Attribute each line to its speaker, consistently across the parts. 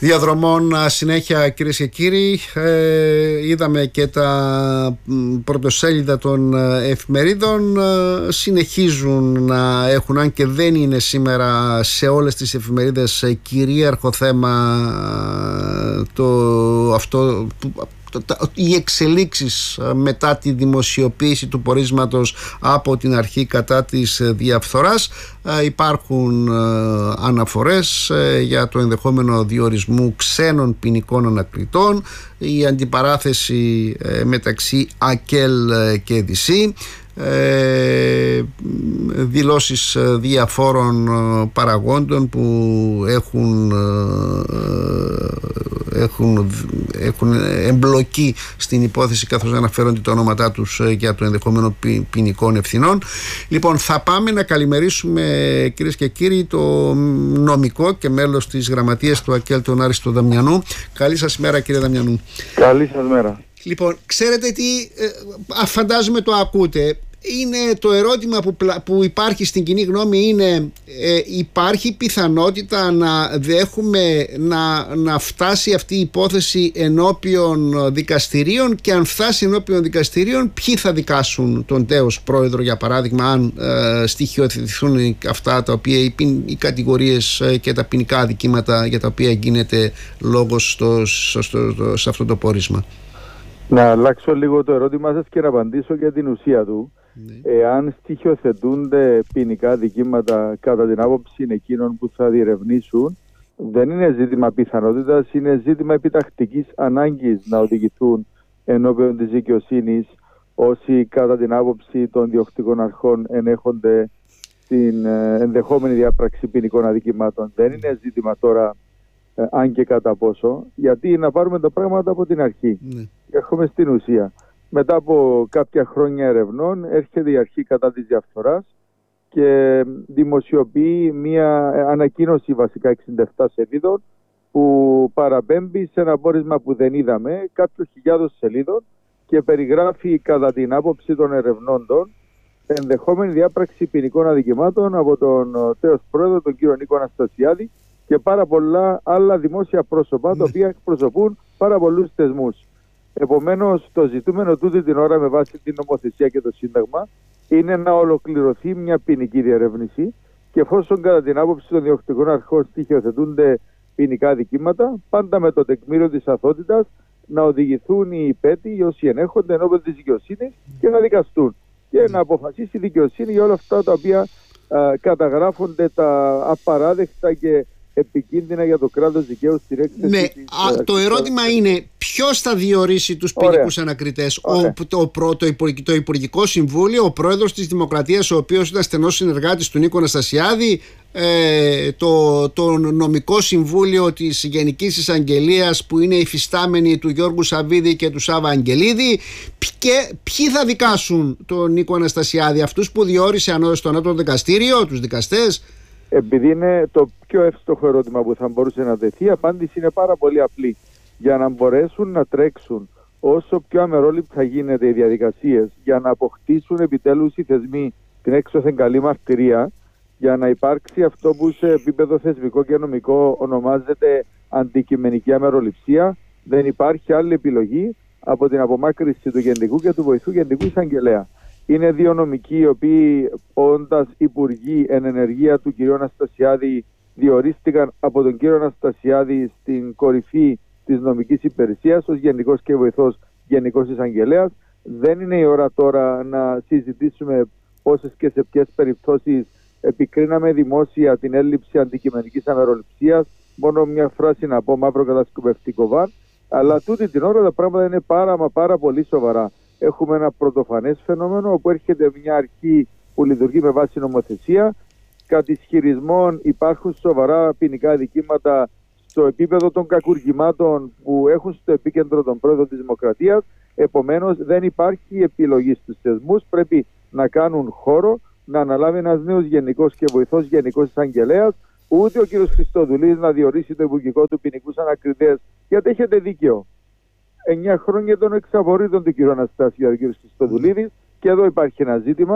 Speaker 1: διαδρομών συνέχεια, κυρίες και κύριοι. Είδαμε και τα πρωτοσέλιδα των εφημερίδων συνεχίζουν να έχουν, αν και δεν είναι σήμερα σε όλες τις εφημερίδες κυρίαρχο θέμα οι εξελίξεις μετά τη δημοσιοποίηση του πορίσματος από την αρχή κατά της διαφθοράς. Υπάρχουν αναφορές για το ενδεχόμενο διορισμού ξένων ποινικών ανακριτών, η αντιπαράθεση μεταξύ ΑΚΕΛ και ΔΙΣΗ, δηλώσεις διαφόρων παραγόντων που έχουν εμπλοκή στην υπόθεση, καθώς αναφέρονται τα ονόματά τους για το ενδεχόμενο ποινικών ευθυνών. Λοιπόν, θα πάμε να καλημερίσουμε, κυρίες και κύριοι, το νομικό και μέλος της γραμματείας του ΑΚΕΛ, τον Άριστο Δαμιανού. Καλή σας μέρα, κύριε Δαμιανού.
Speaker 2: Καλή σας μέρα.
Speaker 1: Λοιπόν, ξέρετε τι, φαντάζομαι το ακούτε. Είναι το ερώτημα που υπάρχει στην κοινή γνώμη είναι υπάρχει πιθανότητα να δέχουμε να φτάσει αυτή η υπόθεση ενώπιον δικαστηρίων, και αν φτάσει ενώπιον δικαστηρίων, ποιοι θα δικάσουν τον τέος πρόεδρο, για παράδειγμα, αν στοιχειοθετηθούν αυτά τα οποία οι κατηγορίες και τα ποινικά αδικήματα για τα οποία γίνεται λόγος σε αυτό το πόρισμα.
Speaker 2: Να αλλάξω λίγο το ερώτημά σας και να απαντήσω για την ουσία του. Εάν στοιχειοθετούνται ποινικά δικήματα κατά την άποψη εκείνων που θα διερευνήσουν, δεν είναι ζήτημα πιθανότητας, είναι ζήτημα επιτακτικής ανάγκης να οδηγηθούν ενώπιον της δικαιοσύνης όσοι κατά την άποψη των διοκτικών αρχών ενέχονται στην ενδεχόμενη διάπραξη ποινικών αδικημάτων. Δεν είναι ζήτημα τώρα αν και κατά πόσο, γιατί να πάρουμε τα πράγματα από την αρχή. Έρχομαι στην ουσία. Μετά από κάποια χρόνια ερευνών έρχεται η αρχή κατά της διαφθοράς και δημοσιοποιεί μία ανακοίνωση βασικά 67 σελίδων που παραπέμπει σε ένα πόρισμα που δεν είδαμε, κάποιους χιλιάδες σελίδων, και περιγράφει κατά την άποψη των ερευνώντων ενδεχόμενη διάπραξη ποινικών αδικημάτων από τον τέος πρόεδρο, τον κύριο Νίκο Αναστασιάδη, και πάρα πολλά άλλα δημόσια πρόσωπα τα οποία εκπροσωπούν πάρα πολλούς θεσμούς. Επομένως, το ζητούμενο τούτη την ώρα με βάση την νομοθεσία και το Σύνταγμα είναι να ολοκληρωθεί μια ποινική διερεύνηση, και εφόσον κατά την άποψη των διοκτικών αρχών στοιχειοθετούνται ποινικά αδικήματα, πάντα με το τεκμήριο της αθωότητας να οδηγηθούν οι υπέτειοι, όσοι ενέχονται, ενώπιον της δικαιοσύνης και να δικαστούν. Και να αποφασίσει η δικαιοσύνη για όλα αυτά τα οποία καταγράφονται, τα απαράδεκτα και επικίνδυνα για το κράτος δικαίου στην έκθεση.
Speaker 1: Το ερώτημα είναι ποιος θα διορίσει τους ποινικούς ανακριτές. Το Υπουργικό Συμβούλιο, ο πρόεδρος της Δημοκρατίας, ο οποίος ήταν στενός συνεργάτης του Νίκου Αναστασιάδη, το νομικό συμβούλιο της Γενικής Εισαγγελίας που είναι υφιστάμενοι του Γιώργου Σαββίδη και του Σάβα Αγγελίδη, και ποιοι θα δικάσουν τον Νίκο Αναστασιάδη, αυτούς που διόρισε στο ανώτατο δικαστήριο, τους δικαστές?
Speaker 2: Επειδή είναι το πιο εύστοχο ερώτημα που θα μπορούσε να τεθεί, η απάντηση είναι πάρα πολύ απλή. Για να μπορέσουν να τρέξουν όσο πιο αμερόληπτα γίνεται οι διαδικασίες, για να αποκτήσουν επιτέλους οι θεσμοί την έξωθεν καλή μαρτυρία, για να υπάρξει αυτό που σε επίπεδο θεσμικό και νομικό ονομάζεται αντικειμενική αμεροληψία, δεν υπάρχει άλλη επιλογή από την απομάκρυνση του Γενικού και του Βοηθού Γενικού Εισαγγελέα. Είναι δύο νομικοί οι οποίοι, όντας υπουργοί εν ενεργεία του κ. Αναστασιάδη, διορίστηκαν από τον κύριο Αναστασιάδη στην κορυφή της νομικής υπηρεσίας ως Γενικός και Βοηθός Γενικός Εισαγγελέας. Δεν είναι η ώρα τώρα να συζητήσουμε πόσες και σε ποιες περιπτώσεις επικρίναμε δημόσια την έλλειψη αντικειμενικής αμεροληψίας. Μόνο μια φράση να πω, μαύρο κατασκοπευτικό βαν. Αλλά τούτη την ώρα τα πράγματα είναι πάρα πολύ σοβαρά. Έχουμε ένα πρωτοφανές φαινόμενο όπου έρχεται μια αρχή που λειτουργεί με βάση νομοθεσία. Κατ' ισχυρισμών υπάρχουν σοβαρά ποινικά αδικήματα στο επίπεδο των κακουργημάτων που έχουν στο επίκεντρο τον πρόεδρο της Δημοκρατίας. Επομένως, δεν υπάρχει επιλογή στους θεσμούς. Πρέπει να κάνουν χώρο, να αναλάβει ένας νέος Γενικός και Βοηθός Γενικός Εισαγγελέας. Ούτε ο κ. Χριστοδουλίδης να διορίσει το υπουργικό του ποινικούς ανακριτές, γιατί έχετε δίκιο. 9 χρόνια τον εξαπορρίτων του κ. Αναστάσιου, ο κ. Χριστοδουλίδης, και εδώ υπάρχει ένα ζήτημα.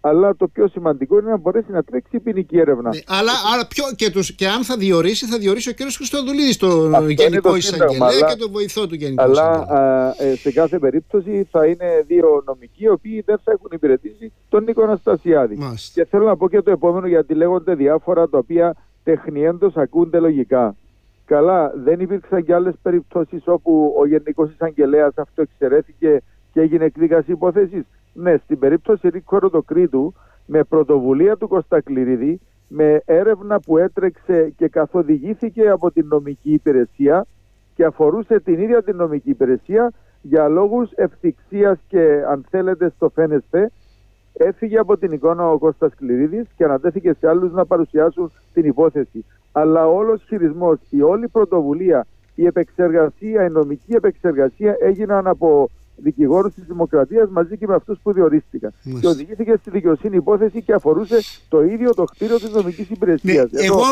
Speaker 2: αλλά το πιο σημαντικό είναι να μπορέσει να τρέξει η ποινική έρευνα.
Speaker 1: Αλλά και αν θα διορίσει ο κ. Χριστοδουλίδης τον Γενικό Εισαγγελέα και τον βοηθό του Γενικού Εισαγγελέα.
Speaker 2: Αλλά σε κάθε περίπτωση θα είναι δύο νομικοί οι οποίοι δεν θα έχουν υπηρετήσει τον Νίκο Αναστασιάδη. Και θέλω να πω και το επόμενο, γιατί λέγονται διάφορα τα οποία τεχνιέντως ακούνται λογικά. Καλά, δεν υπήρξαν και άλλες περιπτώσεις όπου ο Γενικός Εισαγγελέας αυτοεξαιρέθηκε και έγινε εκδίκαση υπόθεσης. Ναι, στην περίπτωση Ρίκο Ροδοκρήτου, με πρωτοβουλία του Κωστακληρίδη, με έρευνα που έτρεξε και καθοδηγήθηκε από την νομική υπηρεσία και αφορούσε την ίδια την νομική υπηρεσία, για λόγους ευθυξίας και αν θέλετε στο φαίνεστε, έφυγε από την εικόνα ο Κώστας Κληρίδης και ανατέθηκε σε άλλους να παρουσιάσουν την υπόθεση. Αλλά όλος χειρισμός, η όλη πρωτοβουλία, η επεξεργασία, η νομική επεξεργασία έγιναν από δικηγόρους της Δημοκρατίας μαζί και με αυτούς που διορίστηκαν. Και οδηγήθηκε στη δικαιοσύνη υπόθεση και αφορούσε το ίδιο το κτίριο της νομικής υπηρεσίας.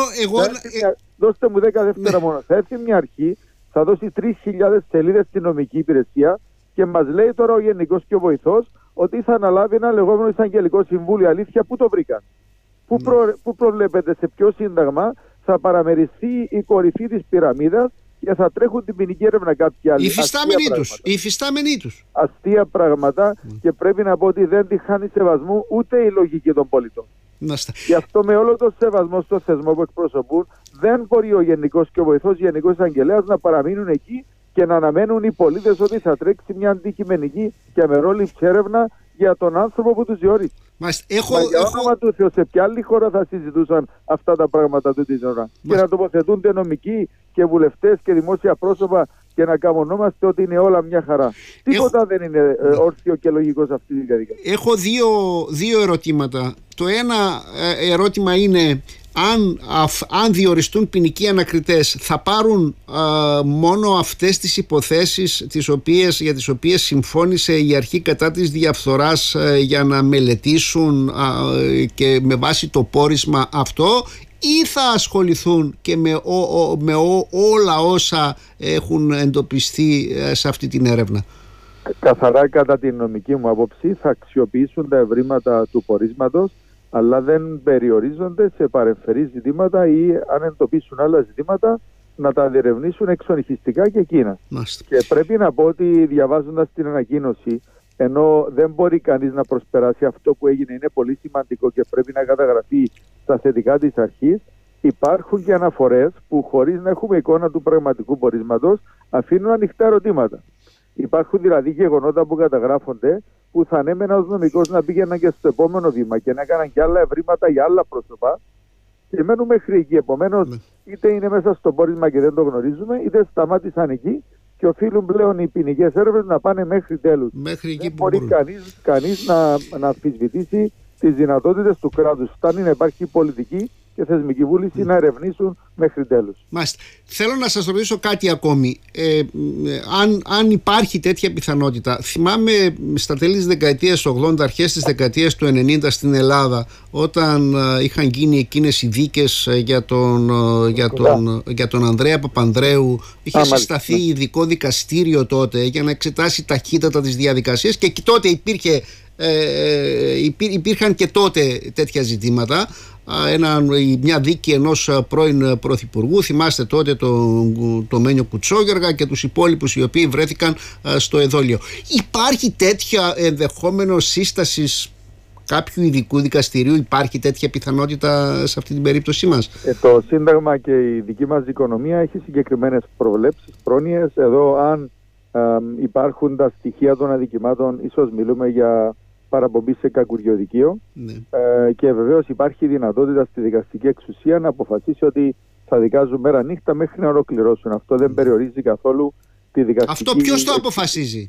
Speaker 2: Δώστε μου 10 δεύτερα μόνο. Θα έρθει μια αρχή, θα δώσει 3.000 σελίδες στη νομική υπηρεσία και μας λέει τώρα ο Γενικός και ο βοηθός ότι θα αναλάβει ένα λεγόμενο εισαγγελικό συμβούλιο. Αλήθεια, πού το βρήκαν? Πού προβλέπεται, σε ποιο σύνταγμα θα παραμεριστεί η κορυφή της πυραμίδας και θα τρέχουν την ποινική έρευνα κάποιοι άλλοι?
Speaker 1: Οι υφιστάμενοι τους.
Speaker 2: Αστεία πράγματα και πρέπει να πω ότι δεν τη χάνει σεβασμού ούτε η λογική των πολιτών. Γι' αυτό με όλο το σεβασμό στο θεσμό που εκπροσωπούν, δεν μπορεί ο Γενικός και ο βοηθός Γενικός Εισαγγελέας να παραμείνουν εκεί και να αναμένουν οι πολίτες ότι θα τρέξει μια αντικειμενική και αμερόληψη έρευνα για τον άνθρωπο που τους διόρισε. Για όνομα του Θεού, σε ποια άλλη χώρα θα συζητούσαν αυτά τα πράγματα του την ώρα? Και να τοποθετούνται νομικοί και βουλευτές και δημόσια πρόσωπα και να καμονόμαστε ότι είναι όλα μια χαρά. Τίποτα δεν είναι όρθιο και λογικό σε αυτή τη διαδικασία.
Speaker 1: Έχω δύο ερωτήματα. Το ένα ερώτημα είναι αν διοριστούν ποινικοί ανακριτές, θα πάρουν μόνο αυτές τις υποθέσεις για τις οποίες συμφώνησε η αρχή κατά της διαφθοράς για να μελετήσουν και με βάση το πόρισμα αυτό, ή θα ασχοληθούν και με όλα όσα έχουν εντοπιστεί σε αυτή την έρευνα?
Speaker 2: Καθαρά κατά την νομική μου άποψη θα αξιοποιήσουν τα ευρήματα του πορίσματος, αλλά δεν περιορίζονται σε παρεμφερή ζητήματα ή αν εντοπίσουν άλλα ζητήματα να τα διερευνήσουν εξονυχιστικά και εκείνα. Και πρέπει να πω ότι διαβάζοντας την ανακοίνωση, ενώ δεν μπορεί κανείς να προσπεράσει αυτό που έγινε, είναι πολύ σημαντικό και πρέπει να καταγραφεί στα θετικά της αρχής, υπάρχουν και αναφορές που χωρίς να έχουμε εικόνα του πραγματικού πορίσματος αφήνουν ανοιχτά ερωτήματα. Υπάρχουν δηλαδή γεγονότα που καταγράφονται που θα ανέμενα ως νομικός να πήγαιναν και στο επόμενο βήμα και να έκαναν και άλλα ευρήματα για άλλα πρόσωπα και μένουν μέχρι εκεί. Επομένως, είτε είναι μέσα στο πόρισμα και δεν το γνωρίζουμε, είτε σταμάτησαν εκεί και οφείλουν πλέον οι ποινικές έρευνες να πάνε μέχρι τέλους. Δεν μπορεί κανείς να αμφισβητήσει τις δυνατότητες του κράτους. Φτάνει να υπάρχει πολιτική και θεσμική βούληση να ερευνήσουν μέχρι τέλους.
Speaker 1: Μάλιστα. Θέλω να σας ρωτήσω κάτι ακόμη. Αν υπάρχει τέτοια πιθανότητα, θυμάμαι στα τέλη της δεκαετίας του 80, αρχές της δεκαετίας του 90 στην Ελλάδα, όταν είχαν γίνει εκείνες οι δίκες για τον Ανδρέα Παπανδρέου, είχε συσταθεί ειδικό δικαστήριο τότε για να εξετάσει ταχύτατα τις διαδικασίες και τότε υπήρχαν και τότε τέτοια ζητήματα. Μια δίκη ενός πρώην πρωθυπουργού, θυμάστε τότε το Μένιο Κουτσόγιοργα και τους υπόλοιπους οι οποίοι βρέθηκαν στο εδόλιο. Υπάρχει τέτοια ενδεχόμενο σύστασης κάποιου ειδικού δικαστηρίου? Υπάρχει τέτοια πιθανότητα σε αυτή την περίπτωσή μας?
Speaker 2: Το Σύνταγμα και η δική μας οικονομία έχει συγκεκριμένες προβλέψεις, πρόνοιες. Εδώ αν υπάρχουν τα στοιχεία των αδικημάτων, ίσως μιλούμε για παραπομπή σε κακουριοδικείο, και βεβαίως υπάρχει δυνατότητα στη δικαστική εξουσία να αποφασίσει ότι θα δικάζουν μέρα νύχτα μέχρι να ολοκληρώσουν. Αυτό δεν περιορίζει καθόλου τη δικαστική...
Speaker 1: Αυτό ποιος το αποφασίζει?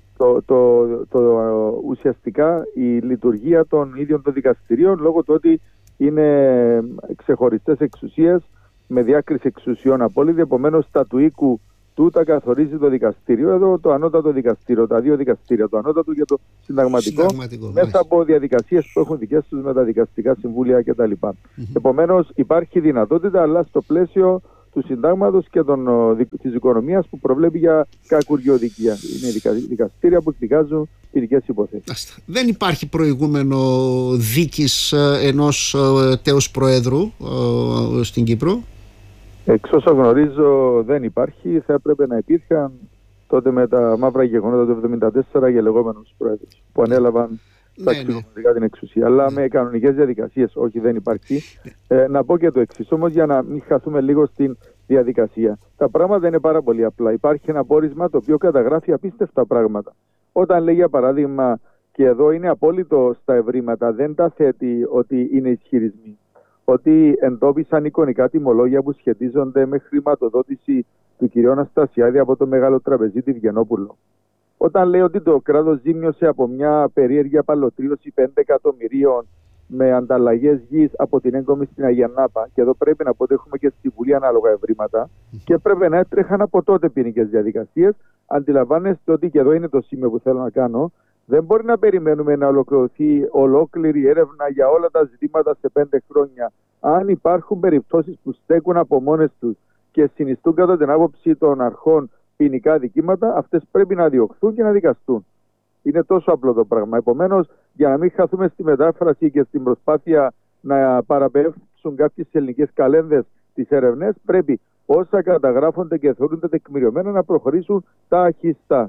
Speaker 2: Ουσιαστικά η λειτουργία των ίδιων των δικαστηρίων, λόγω του ότι είναι ξεχωριστές εξουσίες με διάκριση εξουσιών απόλυτη, επομένως τα του οίκου του τα καθορίζει το δικαστήριο. Εδώ το ανώτατο δικαστήριο, τα δύο δικαστήρια, το ανώτατο και το συνταγματικό μέσα από διαδικασίες που έχουν δικές τους με τα δικαστικά συμβούλια κτλ. Επομένως υπάρχει δυνατότητα, αλλά στο πλαίσιο του συντάγματος και της οικονομίας που προβλέπει για κακουριοδικία. Είναι δικαστήρια που εκδικάζουν ποινικές υποθέσεις.
Speaker 1: Δεν υπάρχει προηγούμενο δίκης ενός τέος Προέδρου στην Κύπρο.
Speaker 2: Εξ όσο γνωρίζω δεν υπάρχει. Θα έπρεπε να υπήρχαν τότε με τα μαύρα γεγονότα του 1974 για λεγόμενους Προέδρους που ανέλαβαν ταξικομματικά την εξουσία. Αλλά με κανονικές διαδικασίες, όχι, δεν υπάρχει. Να πω και το εξής όμως, για να μην χαθούμε λίγο στην διαδικασία. Τα πράγματα είναι πάρα πολύ απλά. Υπάρχει ένα πόρισμα το οποίο καταγράφει απίστευτα πράγματα. Όταν λέει για παράδειγμα, και εδώ είναι απόλυτο στα ευρήματα, δεν τα θέτει ότι είναι ισχυρισμοί, ότι εντόπισαν εικονικά τιμολόγια που σχετίζονται με χρηματοδότηση του κ. Αναστασιάδη από το μεγάλο τραπεζίτη Βιενόπουλο. Όταν λέει ότι το κράτος ζήμιωσε από μια περίεργη απαλωτρίωση 5 εκατομμυρίων με ανταλλαγές γης από την έγκομη στην Αγία Νάπα, και εδώ πρέπει να πω ότι έχουμε και στη Βουλή ανάλογα ευρήματα, και πρέπει να έτρεχαν από τότε ποινικές διαδικασίες, αντιλαμβάνεστε ότι, και εδώ είναι το σημείο που θέλω να κάνω, δεν μπορεί να περιμένουμε να ολοκληρωθεί ολόκληρη έρευνα για όλα τα ζητήματα σε 5 χρόνια. Αν υπάρχουν περιπτώσεις που στέκουν από μόνες τους και συνιστούν κατά την άποψη των αρχών ποινικά δικήματα, αυτές πρέπει να διωχθούν και να δικαστούν. Είναι τόσο απλό το πράγμα. Επομένως, για να μην χαθούμε στη μετάφραση και στην προσπάθεια να παραπέμψουν κάποιες ελληνικές καλένδες τις ερευνές, πρέπει όσα καταγράφονται και θεωρούνται τεκμηριωμένα να προχωρήσουν ταχιστά.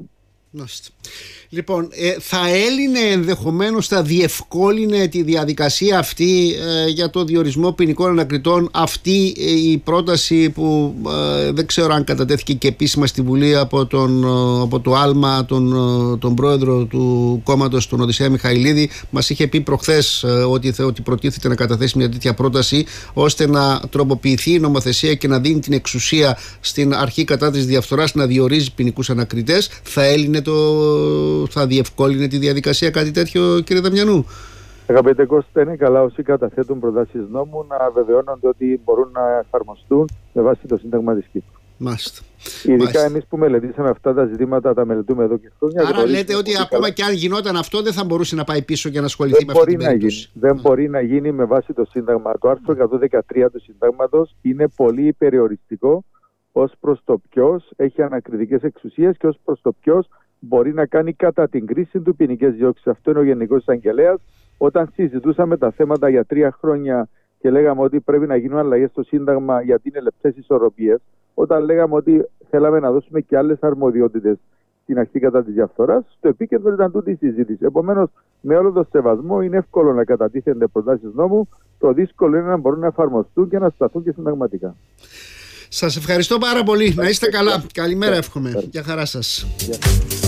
Speaker 1: Λοιπόν, θα έλυνε ενδεχομένως, θα διευκόλυνε τη διαδικασία αυτή για το διορισμό ποινικών ανακριτών αυτή η πρόταση που δεν ξέρω αν κατατέθηκε και επίσημα στη Βουλή από το Άλμα, τον πρόεδρο του κόμματος, τον Οδυσσέα Μιχαηλίδη. Μας είχε πει προχθές ότι προτίθεται να καταθέσει μια τέτοια πρόταση ώστε να τροποποιηθεί η νομοθεσία και να δίνει την εξουσία στην αρχή κατά της διαφθοράς να διορίζει ποινικούς ανακριτές. Θα διευκόλυνε τη διαδικασία κάτι τέτοιο, κύριε Δαμιανού?
Speaker 2: Αγαπητέ Κώστα, είναι καλά όσοι καταθέτουν προτάσεις νόμου να βεβαιώνονται ότι μπορούν να εφαρμοστούν με βάση το Σύνταγμα της Κύπρου.
Speaker 1: Μάλιστα.
Speaker 2: Ειδικά εμείς που μελετήσαμε αυτά τα ζητήματα, τα μελετούμε εδώ και χρόνια.
Speaker 1: Άρα λέτε ότι ακόμα και αν γινόταν αυτό, δεν θα μπορούσε να πάει πίσω και να ασχοληθεί με αυτή την περίπτωση?
Speaker 2: Δεν μπορεί να γίνει με βάση το Σύνταγμα. Το άρθρο 113 του Συντάγματος είναι πολύ περιοριστικό ως προς το ποιος έχει ανακριτικές εξουσίες και ως προς το ποιος μπορεί να κάνει κατά την κρίση του ποινικές διώξεις. Αυτό είναι ο Γενικός Εισαγγελέας. Όταν συζητούσαμε τα θέματα για 3 χρόνια και λέγαμε ότι πρέπει να γίνουν αλλαγές στο Σύνταγμα γιατί είναι λεπτές ισορροπίες, όταν λέγαμε ότι θέλαμε να δώσουμε και άλλες αρμοδιότητες στην αρχή κατά της διαφθοράς, στο επίκεντρο ήταν τούτη η συζήτηση. Επομένως, με όλο το σεβασμό, είναι εύκολο να κατατίθενται προτάσεις νόμου. Το δύσκολο είναι να μπορούν να εφαρμοστούν και να σταθούν και συνταγματικά.
Speaker 1: Σας ευχαριστώ πάρα πολύ. Να είστε καλά. Καλημέρα εύχομαι. Γεια χαρά σας.